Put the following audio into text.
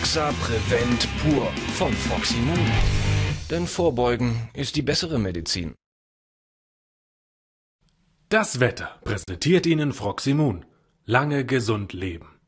Hoxa Prevent Pur von Froximun. Denn Vorbeugen ist die bessere Medizin. Das Wetter präsentiert Ihnen Froximun. Lange gesund leben.